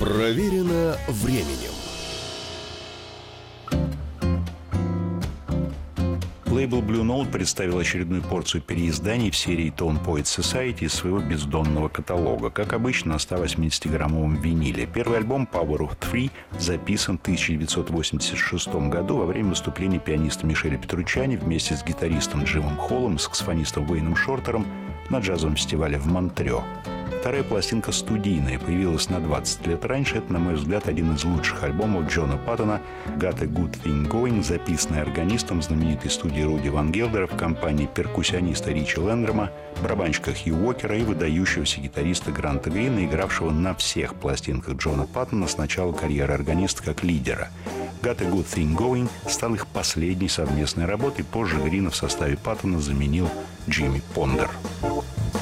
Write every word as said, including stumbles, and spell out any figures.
Проверено временем. Лейбл Blue Note представил очередную порцию переизданий в серии Tone Poet Society из своего бездонного каталога, как обычно на ста восьмидесятиграммовом виниле. Первый альбом Power of Three записан в тысяча девятьсот восемьдесят шестом году во время выступления пианиста Мишеля Петруччиани вместе с гитаристом Джимом Холлом и саксофонистом Уэйном Шортером на джазовом фестивале в Монтрео. Вторая пластинка студийная, появилась на двадцать лет раньше. Это, на мой взгляд, один из лучших альбомов Джона Паттона «Got a Good Thing Going», записанный органистом знаменитой студии Руди Ван Гелдера в компании перкуссиониста Ричи Лэндрома, барабанщика Хью Уокера и выдающегося гитариста Гранта Грина, игравшего на всех пластинках Джона Паттона с начала карьеры органиста как лидера. «Got a Good Thing Going» стал их последней совместной работой. Позже Грина в составе Паттона заменил Джимми Пондер.